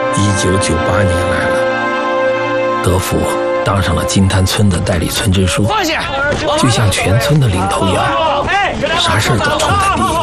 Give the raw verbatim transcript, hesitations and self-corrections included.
一九九八年来了，德福当上了金滩村的代理村支书，就像全村的领头羊，啥事儿都冲他第一个。